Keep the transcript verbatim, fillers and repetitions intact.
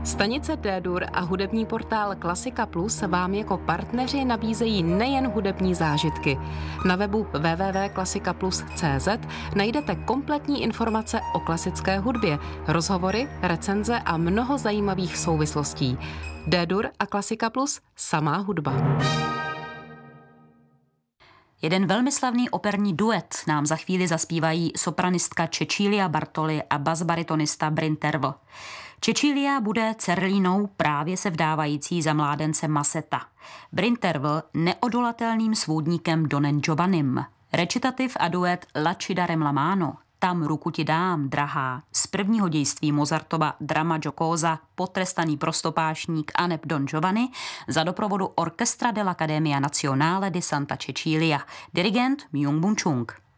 Stanice D-Dur a hudební portál Klasika Plus vám jako partneři nabízejí nejen hudební zážitky. Na webu w w w tečka klasika plus tečka c z najdete kompletní informace o klasické hudbě, rozhovory, recenze a mnoho zajímavých souvislostí. D-Dur a Klasika Plus, samá hudba. Jeden velmi slavný operní duet nám za chvíli zaspívají sopranistka Cecilia Bartoli a basbaritonista Bryn Tervel. Cecilia bude Cerlinou právě se vdávající za mládence Maseta. Bryn Tervel neodolatelným svůdníkem Donem Giovannim. Recitativ a duet La ci darem la mano, Tam ruku ti dám, drahá, z prvního dějství Mozartova drama giocosa Potrestaný prostopášník aneb Don Giovanni za doprovodu Orchestra dell'Accademia Nazionale di Santa Cecilia, dirigent Myung Bun Chung.